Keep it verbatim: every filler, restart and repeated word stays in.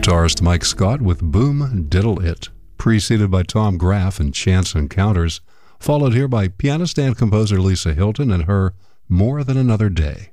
Guitarist Mike Scott with Boom Diddle It, preceded by Tom Graff and Chance Encounters, followed here by pianist and composer Lisa Hilton and her More Than Another Day.